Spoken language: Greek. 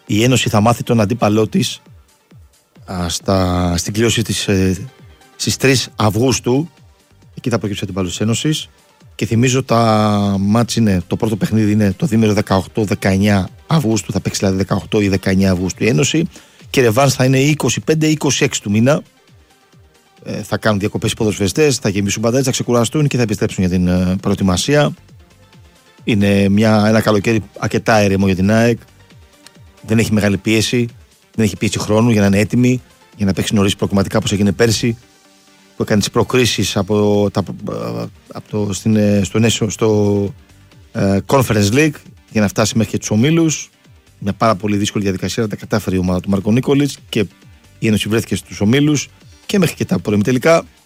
η Ένωση θα μάθει τον αντίπαλό της στην κλήρωση στις 3 Αυγούστου. Εκεί θα προκύψει ο αντίπαλος της Ένωσης. Και θυμίζω τα μάτς είναι, το πρώτο παιχνίδι είναι το διήμερο 18-19 Αυγούστου, θα παίξει δηλαδή 18 ή 19 Αυγούστου η Ένωση, και ρεβάνς θα είναι 25-26 του μήνα. Θα κάνουν διακοπές οι ποδοσφαιριστές, θα γεμίσουν μπαντάδες, θα ξεκουραστούν και θα επιστρέψουν για την προετοιμασία. Είναι ένα καλοκαίρι αρκετά ήρεμο για την ΑΕΚ. Δεν έχει μεγάλη πίεση, δεν έχει πίεση χρόνου για να είναι έτοιμη, για να παίξει νωρίς προκριματικά όπως έγινε πέρσι, που έκανε τις προκρίσεις στο Conference League για να φτάσει μέχρι και τους ομίλους. Μια πάρα πολύ δύσκολη διαδικασία, τα κατάφερε η ομάδα του Μάρκο Νίκολιτς και η Ένωση βρέθηκε στους ομίλους και μέχρι και τα προημιτελικά.